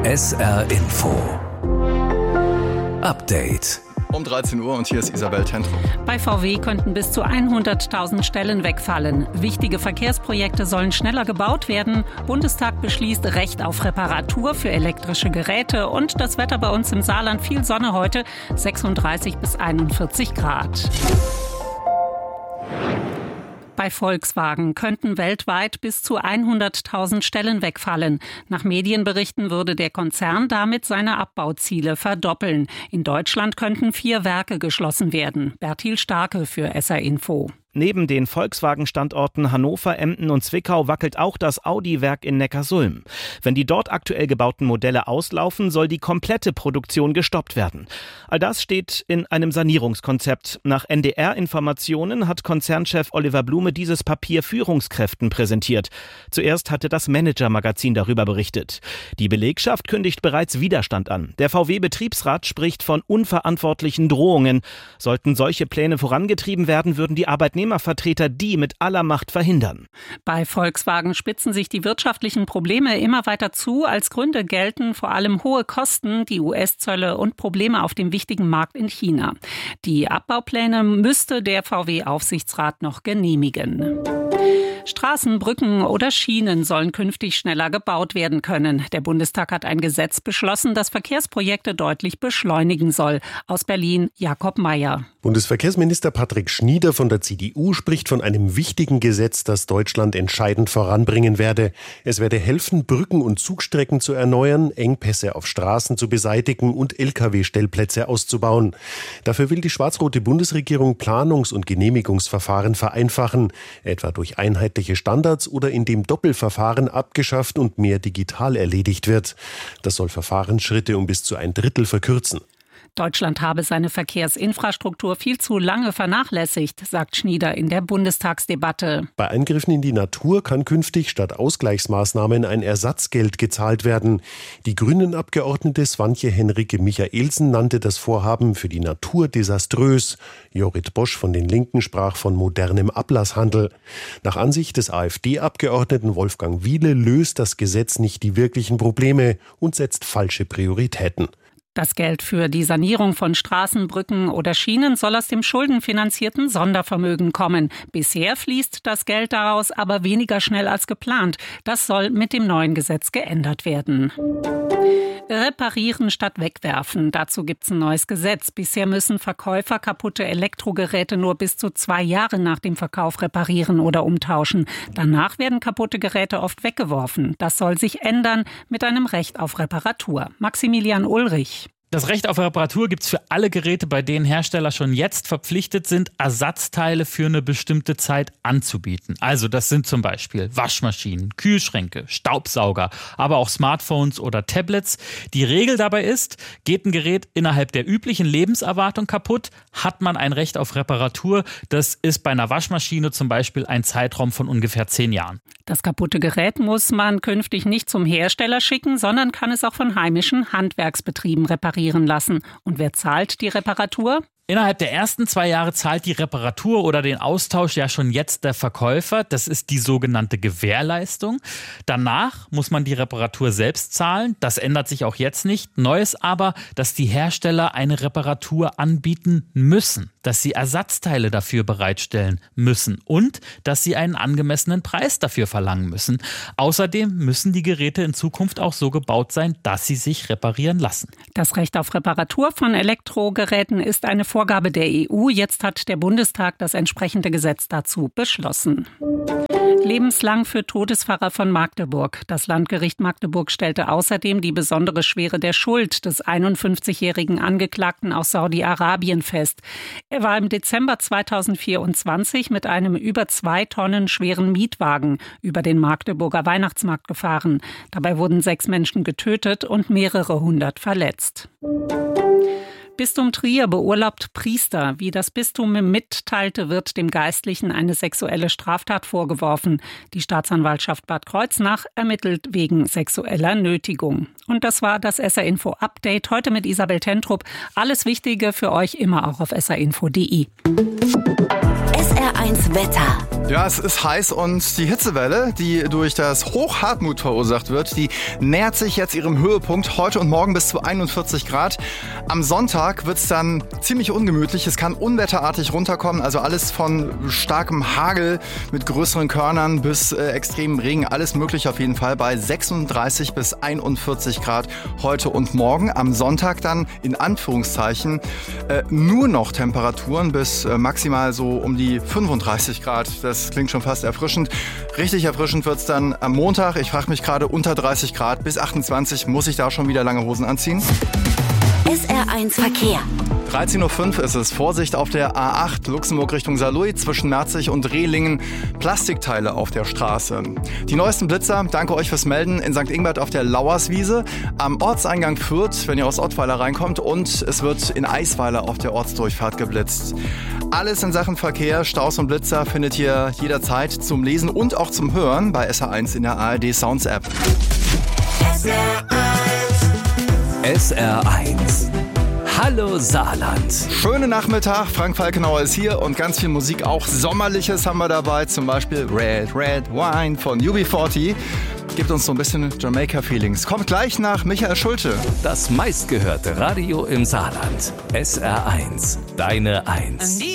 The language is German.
SR Info Update. Um 13 Uhr und hier ist Isabel Tentrup. Bei VW könnten bis zu 100.000 Stellen wegfallen. Wichtige Verkehrsprojekte sollen schneller gebaut werden. Bundestag beschließt Recht auf Reparatur für elektrische Geräte. Und das Wetter bei uns im Saarland, viel Sonne heute, 36 bis 41 Grad. Bei Volkswagen könnten weltweit bis zu 100.000 Stellen wegfallen. Nach Medienberichten würde der Konzern damit seine Abbauziele verdoppeln. In Deutschland könnten 4 Werke geschlossen werden. Bertil Starke für SR Info. Neben den Volkswagen-Standorten Hannover, Emden und Zwickau wackelt auch das Audi-Werk in Neckarsulm. Wenn die dort aktuell gebauten Modelle auslaufen, soll die komplette Produktion gestoppt werden. All das steht in einem Sanierungskonzept. Nach NDR-Informationen hat Konzernchef Oliver Blume dieses Papier Führungskräften präsentiert. Zuerst hatte das Manager-Magazin darüber berichtet. Die Belegschaft kündigt bereits Widerstand an. Der VW-Betriebsrat spricht von unverantwortlichen Drohungen. Sollten solche Pläne vorangetrieben werden, würden die Arbeitnehmervertreter die mit aller Macht verhindern. Bei Volkswagen spitzen sich die wirtschaftlichen Probleme immer weiter zu. Als Gründe gelten vor allem hohe Kosten, die US-Zölle und Probleme auf dem wichtigen Markt in China. Die Abbaupläne müsste der VW-Aufsichtsrat noch genehmigen. Straßen, Brücken oder Schienen sollen künftig schneller gebaut werden können. Der Bundestag hat ein Gesetz beschlossen, das Verkehrsprojekte deutlich beschleunigen soll. Aus Berlin Jakob Mayer. Bundesverkehrsminister Patrick Schnieder von der CDU spricht von einem wichtigen Gesetz, das Deutschland entscheidend voranbringen werde. Es werde helfen, Brücken und Zugstrecken zu erneuern, Engpässe auf Straßen zu beseitigen und Lkw-Stellplätze auszubauen. Dafür will die schwarz-rote Bundesregierung Planungs- und Genehmigungsverfahren vereinfachen, etwa durch einheitliche Standards oder indem Doppelverfahren abgeschafft und mehr digital erledigt wird. Das soll Verfahrensschritte um bis zu 1/3 verkürzen. Deutschland habe seine Verkehrsinfrastruktur viel zu lange vernachlässigt, sagt Schnieder in der Bundestagsdebatte. Bei Eingriffen in die Natur kann künftig statt Ausgleichsmaßnahmen ein Ersatzgeld gezahlt werden. Die Grünen-Abgeordnete Swantje Henrike Michaelsen nannte das Vorhaben für die Natur desaströs. Jorrit Bosch von den Linken sprach von modernem Ablasshandel. Nach Ansicht des AfD-Abgeordneten Wolfgang Wiele löst das Gesetz nicht die wirklichen Probleme und setzt falsche Prioritäten. Das Geld für die Sanierung von Straßen, Brücken oder Schienen soll aus dem schuldenfinanzierten Sondervermögen kommen. Bisher fließt das Geld daraus aber weniger schnell als geplant. Das soll mit dem neuen Gesetz geändert werden. Reparieren statt wegwerfen. Dazu gibt's ein neues Gesetz. Bisher müssen Verkäufer kaputte Elektrogeräte nur bis zu 2 Jahre nach dem Verkauf reparieren oder umtauschen. Danach werden kaputte Geräte oft weggeworfen. Das soll sich ändern mit einem Recht auf Reparatur. Maximilian Ulrich. Das Recht auf Reparatur gibt es für alle Geräte, bei denen Hersteller schon jetzt verpflichtet sind, Ersatzteile für eine bestimmte Zeit anzubieten. Also das sind zum Beispiel Waschmaschinen, Kühlschränke, Staubsauger, aber auch Smartphones oder Tablets. Die Regel dabei ist, geht ein Gerät innerhalb der üblichen Lebenserwartung kaputt, hat man ein Recht auf Reparatur. Das ist bei einer Waschmaschine zum Beispiel ein Zeitraum von ungefähr 10 Jahren. Das kaputte Gerät muss man künftig nicht zum Hersteller schicken, sondern kann es auch von heimischen Handwerksbetrieben reparieren lassen. Und wer zahlt die Reparatur? Innerhalb der ersten 2 Jahre zahlt die Reparatur oder den Austausch ja schon jetzt der Verkäufer. Das ist die sogenannte Gewährleistung. Danach muss man die Reparatur selbst zahlen. Das ändert sich auch jetzt nicht. Neu ist aber, dass die Hersteller eine Reparatur anbieten müssen, dass sie Ersatzteile dafür bereitstellen müssen und dass sie einen angemessenen Preis dafür verlangen müssen. Außerdem müssen die Geräte in Zukunft auch so gebaut sein, dass sie sich reparieren lassen. Das Recht auf Reparatur von Elektrogeräten ist eine Vorgabe der EU. Jetzt hat der Bundestag das entsprechende Gesetz dazu beschlossen. Lebenslang für Todesfahrer von Magdeburg. Das Landgericht Magdeburg stellte außerdem die besondere Schwere der Schuld des 51-jährigen Angeklagten aus Saudi-Arabien fest. Er war im Dezember 2024 mit einem über 2 Tonnen schweren Mietwagen über den Magdeburger Weihnachtsmarkt gefahren. Dabei wurden 6 Menschen getötet und mehrere hundert verletzt. Bistum Trier beurlaubt Priester. Wie das Bistum mitteilte, wird dem Geistlichen eine sexuelle Straftat vorgeworfen. Die Staatsanwaltschaft Bad Kreuznach ermittelt wegen sexueller Nötigung. Und das war das SR Info Update. Heute mit Isabel Tentrup. Alles Wichtige für euch immer auch auf srinfo.de. SR1 Wetter. Ja, es ist heiß und die Hitzewelle, die durch das Hochhartmut verursacht wird, die nähert sich jetzt ihrem Höhepunkt heute und morgen bis zu 41 Grad. Am Sonntag wird es dann ziemlich ungemütlich. Es kann unwetterartig runterkommen, also alles von starkem Hagel mit größeren Körnern bis extremem Regen. Alles möglich auf jeden Fall bei 36 bis 41 Grad heute und morgen. Am Sonntag dann in Anführungszeichen nur noch Temperaturen bis maximal so um die 35 Grad. Das klingt schon fast erfrischend. Richtig erfrischend wird es dann am Montag. Ich frage mich gerade, unter 30 Grad bis 28. Muss ich da schon wieder lange Hosen anziehen? SR1 Verkehr. 13.05 Uhr ist es. Vorsicht auf der A8 Luxemburg Richtung Saarlouis zwischen Merzig und Rehlingen. Plastikteile auf der Straße. Die neuesten Blitzer, danke euch fürs Melden, in St. Ingbert auf der Lauerswiese, am Ortseingang Fürth, wenn ihr aus Ottweiler reinkommt, und es wird in Eisweiler auf der Ortsdurchfahrt geblitzt. Alles in Sachen Verkehr, Staus und Blitzer findet ihr jederzeit zum Lesen und auch zum Hören bei SR1 in der ARD Sounds App. SR1. Hallo Saarland. Schönen Nachmittag, Frank Falkenauer ist hier und ganz viel Musik, auch Sommerliches haben wir dabei, zum Beispiel Red Wine von UB40. Gibt uns so ein bisschen Jamaica-Feelings. Kommt gleich nach Michael Schulte. Das meistgehörte Radio im Saarland. SR1, deine Eins.